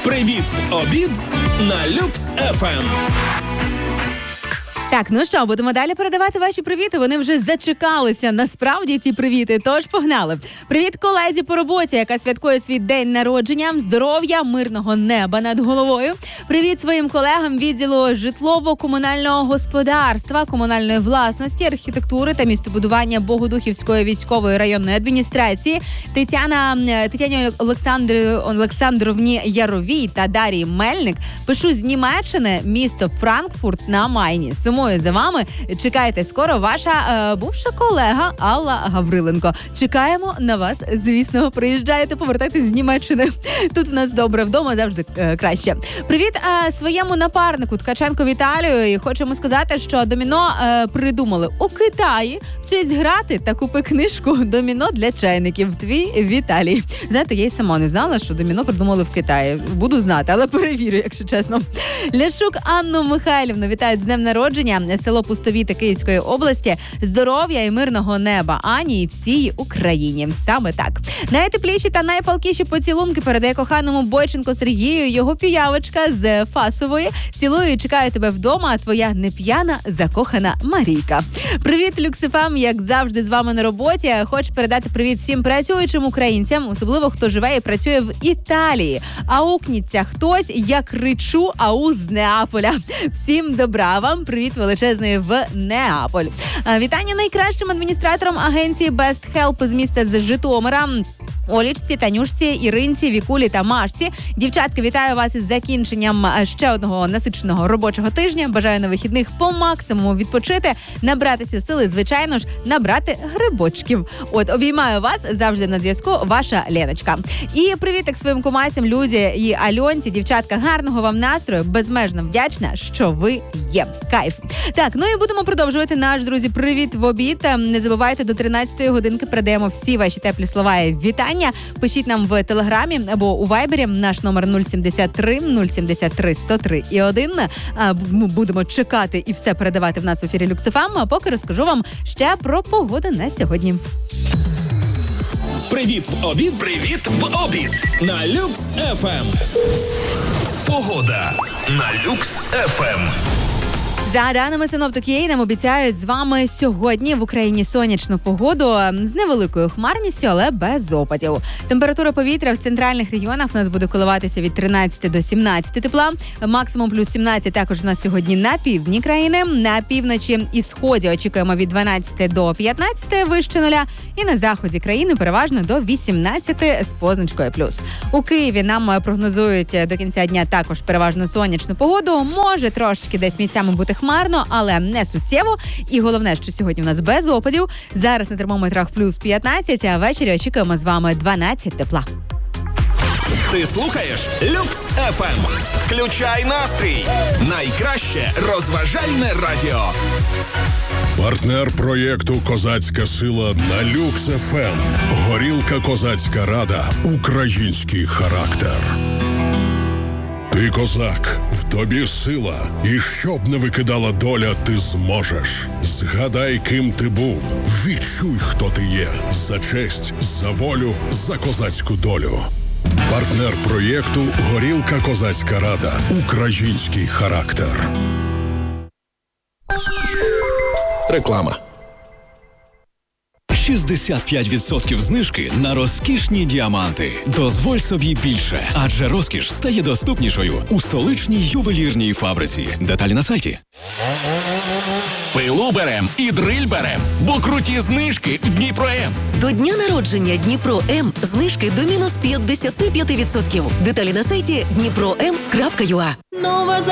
Привіт в обід на Люкс ФМ. Так, ну що, будемо далі передавати ваші привіти. Вони вже зачекалися, насправді, ті привіти, тож погнали. Привіт колезі по роботі, яка святкує свій день народження, здоров'я, мирного неба над головою. Привіт своїм колегам відділу житлово-комунального господарства, комунальної власності, архітектури та містобудування Богодухівської військової районної адміністрації, Тетяні Олександровні Яровій та Дарії Мельник. Пишу з Німеччини, місто Франкфурт на Майні. Сумую за вами. Чекайте скоро, ваша бувша колега Алла Гавриленко. Чекаємо на вас, звісно. Приїжджаєте, повертайтесь з Німеччини. Тут в нас добре вдома, завжди краще. Привіт своєму напарнику Ткаченко Віталію. І хочемо сказати, що доміно придумали у Китаї. Вчись грати та купи книжку «Доміно для чайників». Твій Віталій. Знаєте, я й сама не знала, що доміно придумали в Китаї. Буду знати, але перевірю, якщо чесно. Ляшук Анну Михайлівну вітають з днем народження. Село Пустовіти Київської області. Здоров'я і мирного неба Ані і всій Україні. Саме так. Найтепліші та найпалкіші поцілунки передає коханому Бойченко Сергію, його піявочка з Фасової. Цілую і чекаю тебе вдома, а твоя неп'яна закохана Марійка. Привіт, Люкс ФМ, як завжди з вами на роботі. Хочу передати привіт всім працюючим українцям, особливо хто живе і працює в Італії. Аукніться хтось, я кричу ау з Неаполя. Всім добра вам, привіт величезний в Неаполь. Вітання найкращим адміністраторам агенції Best Help з міста з Житомира. Олічці, Танюшці, Іринці, Вікулі та Машці. Дівчатки, вітаю вас із закінченням ще одного насиченого робочого тижня. Бажаю на вихідних по максимуму відпочити, набратися сили, звичайно ж, набрати грибочків. Обіймаю вас, завжди на зв'язку, ваша Леночка. І привітик своїм кумасям, Люді і Альонці. Дівчатка, гарного вам настрою, безмежно вдячна, що ви є. Кайф. Так, ну і будемо продовжувати наш, друзі, привіт в обід. Не забувайте, до 13-ї годинки передаємо всі ваші теплі слова і вітання. Пишіть нам в Телеграмі або у Вайбері. Наш номер 073 073 103 і 1. Ми будемо чекати і все передавати в нас в ефірі Люкс ФМ. А поки розкажу вам ще про погоду на сьогодні. Привіт в обід. Привіт в обід на Люкс ФМ. Погода на Люкс ФМ. За даними синоптики, нам обіцяють з вами сьогодні в Україні сонячну погоду з невеликою хмарністю, але без опадів. Температура повітря в центральних регіонах у нас буде коливатися від 13 до 17 тепла. Максимум плюс 17 також у нас сьогодні на півдні країни. На півночі і сході очікуємо від 12 до 15 вище нуля. І на заході країни переважно до 18 з позначкою плюс. У Києві нам прогнозують до кінця дня також переважно сонячну погоду. Може трошечки десь місцями бути хмарно, але не суттєво. І головне, що сьогодні у нас без опадів. Зараз на термометрах плюс 15, а ввечері очікуємо з вами 12 тепла. Ти слухаєш Люкс ФМ. Включай настрій. Найкраще розважальне радіо. Партнер проєкту «Козацька сила» на Люкс ФМ. Горілка «Козацька рада». Український характер. Ти козак, в тобі сила, і щоб не викидала доля, ти зможеш. Згадай, ким ти був, відчуй, хто ти є. За честь, за волю, за козацьку долю. Партнер проєкту «Горілка Козацька рада». Український характер. Реклама. 65% знижки на розкішні діаманти. Дозволь собі більше, адже розкіш стає доступнішою у столичній ювелірній фабриці. Деталі на сайті. Пилу берем і дриль берем, бо круті знижки в Дніпро-М. До дня народження Дніпро-М знижки до мінус 55%. Деталі на сайті dnipro.m.ua. Нова